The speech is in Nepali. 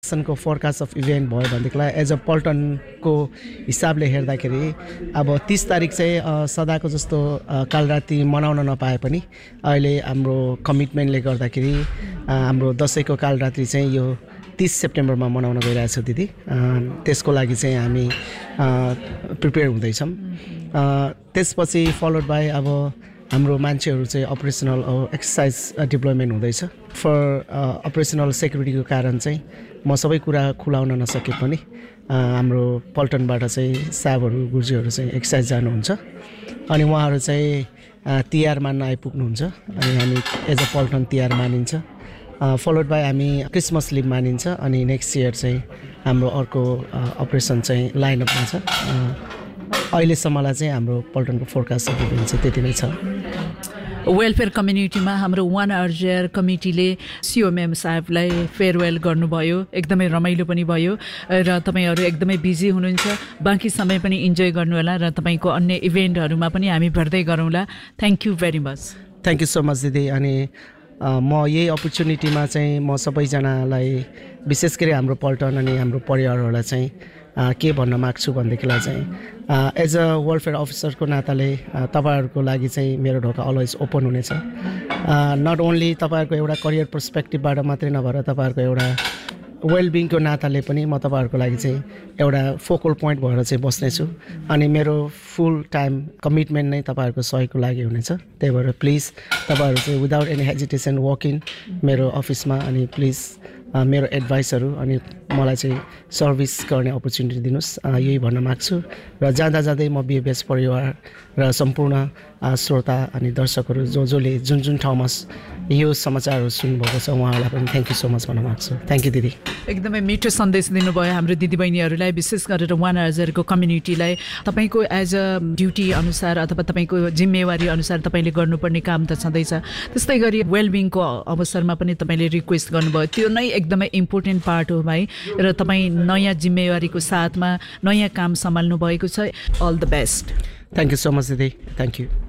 सनको फोरकास्ट अफ इभेन्ट भयो भनेदेखिलाई एज अ पल्टनको हिसाबले हेर्दाखेरि अब 30 तारिक चाहिँ सदाको जस्तो कालरात्रि मनाउन नपाए पनि अहिले हाम्रो कमिटमेन्टले गर्दाखेरि हाम्रो दशैंको कालरात्रि चाहिँ यो 30 सेप्टेम्बरमा मनाउन गइरहेछ दिदी। त्यसको लागि चाहिँ हामी प्रिपेयर हुँदैछौँ। त्यसपछि फलोड बाई अब हाम्रो मान्छेहरू चाहिँ अपरेसनल एक्सर्साइज डिप्लोयमेन्ट हुँदैछ। फर अपरेसनल सेक्युरिटीको कारण चाहिँ म सबै कुरा खुलाउन नसके पनि हाम्रो पल्टनबाट चाहिँ साहबहरू गुरुजीहरू चाहिँ एक्सर्साइज जानुहुन्छ अनि उहाँहरू चाहिँ तिहार मान्न आइपुग्नुहुन्छ अनि हामी एज अ पल्टन तिहार मानिन्छ। फलोड बाई हामी क्रिसमस लिभ मानिन्छ अनि नेक्स्ट इयर चाहिँ हाम्रो अर्को अपरेसन चाहिँ लाइनअपमा छ। अहिलेसम्मलाई चाहिँ हाम्रो पल्टनको फोरकास्ट चाहिँ त्यति नै छ। वेलफेयर कम्युनिटीमा हाम्रो 1 अर्जर कमिटीले सिओएमएम साहबलाई फेयरवेल गर्नुभयो। एकदमै रमाइलो पनि भयो र तपाईहरु एकदमै बिजी हुनुहुन्छ। बाँकी समय पनि इन्जोय गर्नुहोला र तपाईको अन्य इभेन्टहरुमा पनि हामी भर्दै गरौँला। Thank you very much. Thank you so much दिदी। अनि म यही अपर्च्युनिटीमा चाहिँ म सबैजनालाई विशेष गरी हाम्रो पल्टन अनि हाम्रो परिवारहरूलाई चाहिँ के भन्न माग्छु भनेदेखिलाई चाहिँ एज अ वेलफेयर अफिसरको नाताले तपाईहरुको लागि चाहिँ मेरो ढोका अलवेज ओपन हुनेछ। नट ओन्ली तपाईहरुको एउटा करियर पर्सपेक्टिभबाट मात्रै नभएर तपाईहरुको एउटा वेलबिङको नाताले पनि म तपाईहरुको लागि चाहिँ एउटा फोकल पोइन्ट भएर चाहिँ बस्नेछु अनि मेरो फुल टाइम कमिटमेन्ट नै तपाईहरुको सहयोगको लागि हुनेछ। त्यही भएर प्लिज तपाईहरु चाहिँ without any hesitation walk in मेरो अफिसमा अनि प्लिज मेरो एडभाइसहरू अनि मलाई चाहिँ सर्भिस गर्ने अपर्च्युनिटी दिनुस् यही भन्न माग्छु। र जाँदा जाँदै म बिएबीएस परिवार र सम्पूर्ण श्रोता अनि दर्शकहरू जसले जुन ठाउँमा यो समाचारहरू सुन्नुभएको छ उहाँहरूलाई पनि थ्यांक यू सो मच भन्न माग्छु। थ्यांक यू दिदी। एकदमै मिठो सन्देश दिनुभयो हाम्रो दिदीबहिनीहरूलाई, विशेष गरेर 1 अर्जरको कम्युनिटीलाई। तपाईको एज अ ड्युटी अनुसार अथवा तपाईको जिम्मेवारी अनुसार तपाईले गर्नुपर्ने काम त छँदैछ, त्यस्तै गरी वेलबिङको अवसरमा पनि तपाईले रिक्वेस्ट गर्नुभयो। त्यो नै एकदमै इम्पोर्टेन्ट पार्ट हो भाइ र तपाई नयाँ जिम्मेवारीको साथमा नयाँ काम सम्हाल्नु भएको छ। All the best. Thank you so much दिदी। Thank you.